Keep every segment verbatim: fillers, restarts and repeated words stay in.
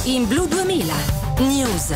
in Blu duemila News.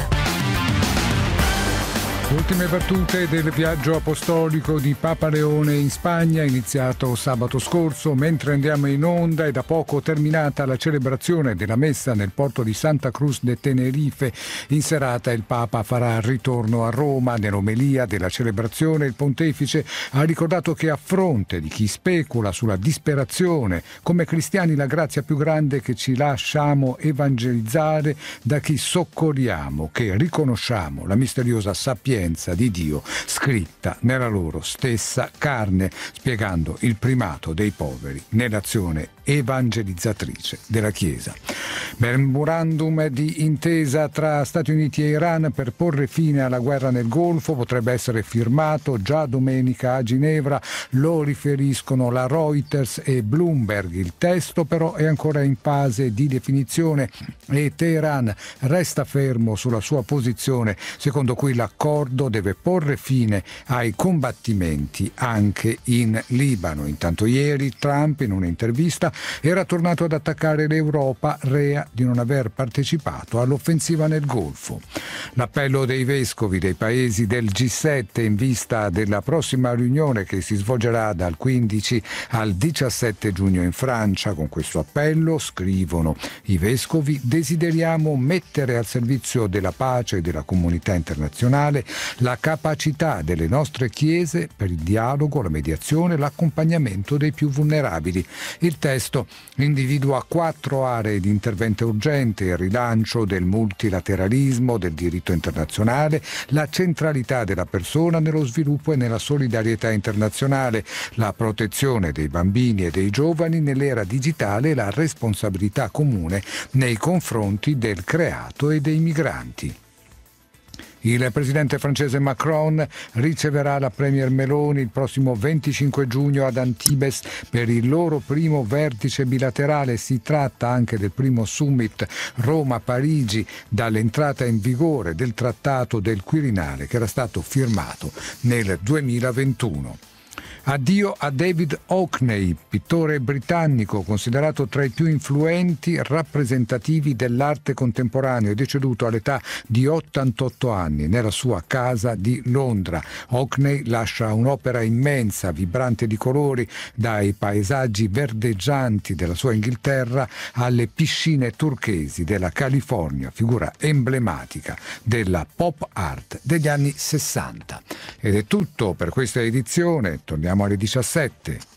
Ultime battute del viaggio apostolico di Papa Leone in Spagna, iniziato sabato scorso. Mentre andiamo in onda, è da poco terminata la celebrazione della messa nel porto di Santa Cruz de Tenerife. In serata il Papa farà ritorno a Roma. Nell'omelia della celebrazione il pontefice ha ricordato che a fronte di chi specula sulla disperazione, come cristiani la grazia più grande che ci lasciamo evangelizzare da chi soccorriamo, che riconosciamo la misteriosa sapienza di Dio scritta nella loro stessa carne, spiegando il primato dei poveri nell'azione evangelizzatrice della Chiesa. Memorandum di intesa tra Stati Uniti e Iran per porre fine alla guerra nel Golfo potrebbe essere firmato già domenica a Ginevra, lo riferiscono la Reuters e Bloomberg. Il testo però è ancora in fase di definizione e Teheran resta fermo sulla sua posizione, secondo cui l'accordo deve porre fine ai combattimenti anche in Libano. Intanto ieri Trump in un'intervista era tornato ad attaccare l'Europa, rea di non aver partecipato all'offensiva nel Golfo. L'appello dei vescovi dei paesi del G sette in vista della prossima riunione che si svolgerà dal quindici al diciassette giugno in Francia. Con questo appello, scrivono i vescovi, desideriamo mettere al servizio della pace e della comunità internazionale la capacità delle nostre chiese per il dialogo, la mediazione e l'accompagnamento dei più vulnerabili. Il testo individua quattro aree di intervento urgente: il rilancio del multilateralismo, del diritto internazionale, la centralità della persona nello sviluppo e nella solidarietà internazionale, la protezione dei bambini e dei giovani nell'era digitale e la responsabilità comune nei confronti del creato e dei migranti. Il presidente francese Macron riceverà la premier Meloni il prossimo venticinque giugno ad Antibes per il loro primo vertice bilaterale. Si tratta anche del primo summit Roma-Parigi dall'entrata in vigore del trattato del Quirinale che era stato firmato nel duemilaventuno. Addio a David Hockney, pittore britannico considerato tra i più influenti rappresentativi dell'arte contemporanea, è deceduto all'età di ottantotto anni nella sua casa di Londra. Hockney lascia un'opera immensa, vibrante di colori, dai paesaggi verdeggianti della sua Inghilterra alle piscine turchesi della California, figura emblematica della pop art degli anni sessanta. Ed è tutto per questa edizione, torniamo alle diciassette.